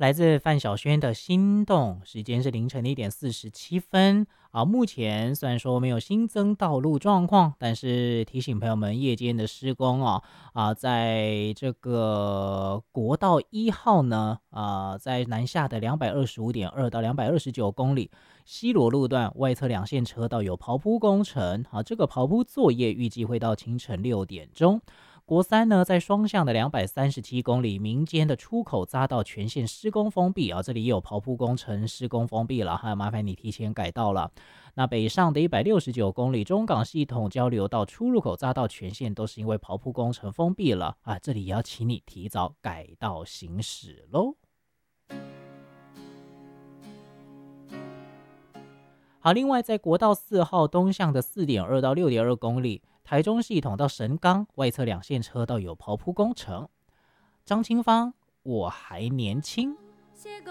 来自范晓萱的心动，时间是凌晨的1:47啊。目前虽然说没有新增道路状况，但是提醒朋友们，夜间的施工在这个国道1号呢，在南下的225.2到229公里，西螺路段外侧两线车道有刨铺工程，这个刨铺作业预计会到清晨6点钟。国三呢，在双向的237公里，民间的出口匝道全线施工封闭这里也有刨铺工程施工封闭了，还有麻烦你提前改道了。那北上的169公里，中港系统交流道出入口匝道全线都是因为刨铺工程封闭了这里也要请你提早改道行驶喽。好，另外在国道4号东向的4.2到6.2公里，台中系统到神冈外侧两线车道有刨铺工程。张清芳，我还年轻。